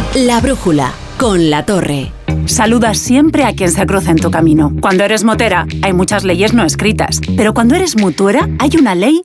La brújula, con La Torre. Saluda siempre a quien se cruza en tu camino. Cuando eres motera, hay muchas leyes no escritas. Pero cuando eres mutuera, hay una ley